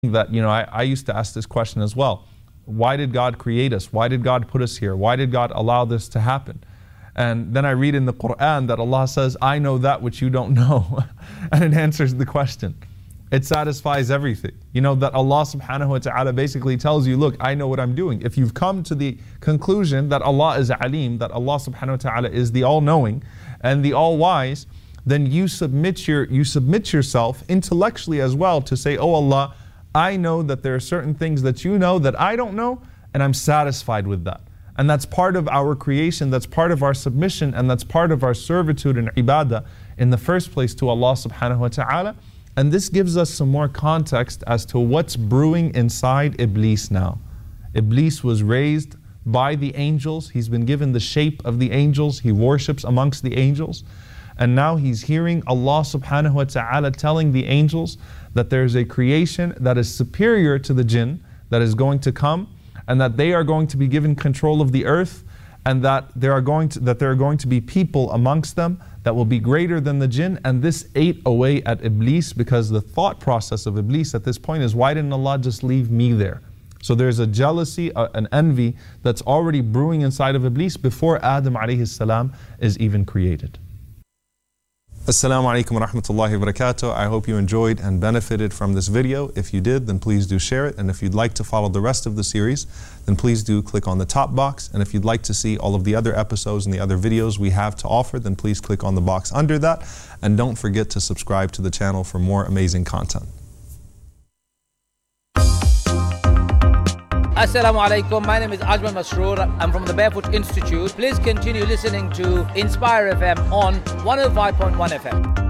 that, I used to ask this question as well. Why did God create us? Why did God put us here? Why did God allow this to happen? And then I read in the Quran that Allah says, I know that which you don't know. And it answers the question. It satisfies everything. That Allah subhanahu wa ta'ala basically tells you, look, I know what I'm doing. If you've come to the conclusion that Allah is Alim, that Allah subhanahu wa ta'ala is the all-knowing and the all-wise, then you submit yourself intellectually as well to say, oh Allah, I know that there are certain things that you know that I don't know, and I'm satisfied with that. And that's part of our creation, that's part of our submission, and that's part of our servitude and ibadah in the first place to Allah subhanahu wa ta'ala. And this gives us some more context as to what's brewing inside Iblis now. Iblis was raised by the angels. He's been given the shape of the angels. He worships amongst the angels. And now he's hearing Allah subhanahu wa ta'ala telling the angels that there's a creation that is superior to the jinn that is going to come, and that they are going to be given control of the earth, and that there are going to be people amongst them that will be greater than the jinn. And this ate away at Iblis, because the thought process of Iblis at this point is, why didn't Allah just leave me there? So there's a jealousy, an envy that's already brewing inside of Iblis before Adam alayhi salam is even created. Assalamu alaikum wa rahmatullahi wa barakatuh. I hope you enjoyed and benefited from this video. If you did, then please do share it. And if you'd like to follow the rest of the series, then please do click on the top box. And if you'd like to see all of the other episodes and the other videos we have to offer, then please click on the box under that. And don't forget to subscribe to the channel for more amazing content. Assalamu alaikum, my name is Ajmal Masroor. I'm from the Barefoot Institute. Please continue listening to Inspire FM on 105.1 FM.